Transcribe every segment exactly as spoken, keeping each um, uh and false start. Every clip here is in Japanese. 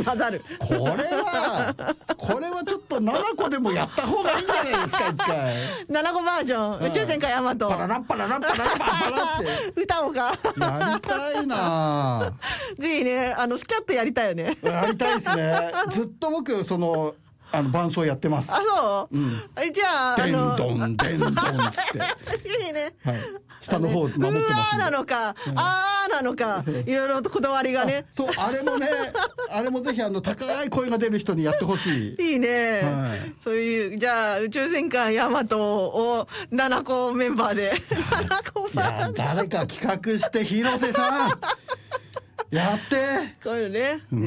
飾る。 これはこれはちょっとななこでもやった方がいいんじゃないですか。一回ななこバージョン、宇宙戦艦ヤマトパララッパララッパララッパララって歌おうか。 やりたいな。 ぜひね、あのスキャットやりたいよね。 やりたいですね。ずっと僕そのあの伴奏やってます。 あ、そう、うん、じゃあデンドンデンドンつっていいね、 はい、下の方守ってますんで。 うわーなのか、うん、あーなのか、いろいろとこだわりがね。 そう、あれもねあれもぜひあの高い声が出る人にやってほしい。 いいね、 はい、 そういう、じゃあ宇宙戦艦ヤマトをななこメンバーでななこバージョン。 いや、誰か企画して広瀬さんやってこういうのね、うん、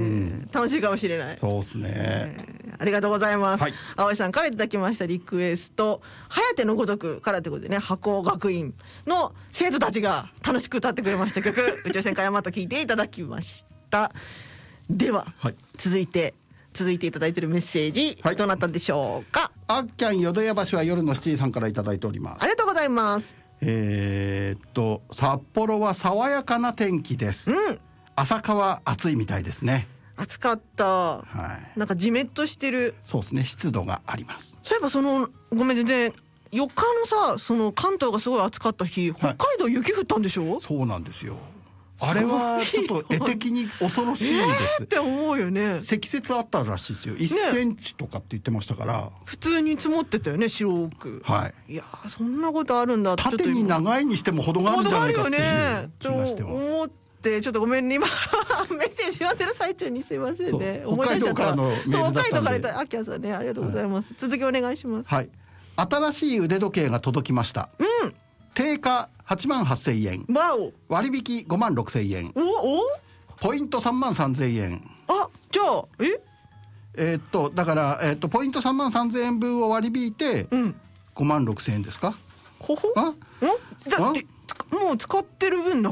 楽しいかもしれない。 そうですね、えー、ありがとうございます、はい、青井さんからいただきましたリクエスト、颯のごとくからということでね、白鴎学院の生徒たちが楽しく歌ってくれました曲宇宙戦艦ヤマト聴いていただきました。では、はい、続いて続いていただいているメッセージ、はい、どうなったんでしょうか。 あっきゃん淀屋橋は夜のしちじさんからいただいております。 ありがとうございます。 えー、っと札幌は爽やかな天気です、うん、朝川暑いみたいですね。 暑かった、はい、なんかジメッとしてる。 そうですね、湿度があります。 そういえばそのごめん全然よっかのさ、その関東がすごい暑かった日、北海道雪降ったんでしょ、はい、 そうなんですよ。あれはちょっと絵的に恐ろしいです、 えー、って思うよね。 積雪あったらしいですよ、いっセンチとかって言ってましたから、ね、 普通に積もってたよね、白く。 はい、 いやそんなことあるんだって。 縦に長いにしても程があるんじゃないかっていう気がしてます。 思ってちょっとごめんね、今メッセージ読んでる最中にすいませんね。 北海道からのメールだったんで。そう、北海道からいたあきゃんさんね、ありがとうございます、はい、続きお願いします。はい、新しい腕時計が届きました。うん、定価はちまんはっせんえん、割引ごまんろくせんえん、おおポイントさんまんさんぜんえん。 あ、じゃあええー、っとだから、えー、っとポイントさんまんさんぜんえんぶんを割り引いて、うん、ごまんろくせんえんですか。 ほほあんだもう使ってる分だ